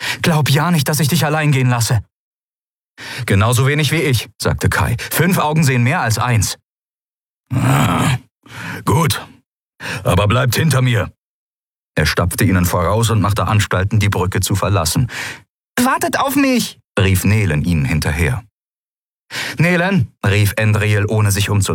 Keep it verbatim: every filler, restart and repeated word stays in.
Glaub ja nicht, dass ich dich allein gehen lasse. Genauso wenig wie ich, sagte Kai. Fünf Augen sehen mehr als eins. Ah, gut, aber bleibt hinter mir. Er stapfte ihnen voraus und machte Anstalten, die Brücke zu verlassen. »Wartet auf mich«, rief Nelen ihnen hinterher. »Nelen«, rief Endriel, ohne sich umzudrehen.